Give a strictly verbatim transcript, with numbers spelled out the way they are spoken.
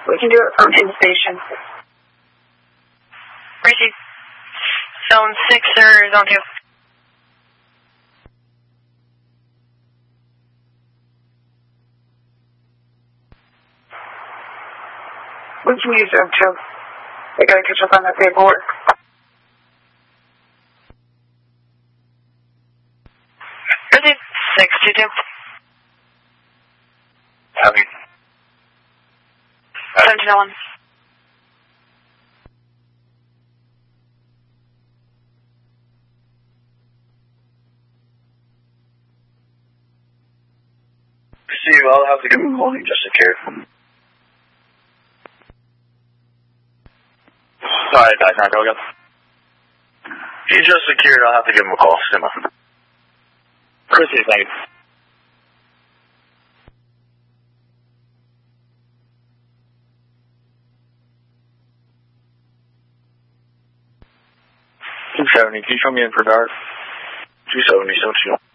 We can do it from in-station. Receive. Zone six or zone two? We can use zone two. They gotta catch up on that paperwork. Receive. six two two. Copy. seventeen oh one. Receive, I'll have to give him a call. He just secured. Sorry, back now, go again. He just secured, I'll have to give him a call. Sima. Receive, thank you. two seventy, can you show me in for dark? two seventy, so two.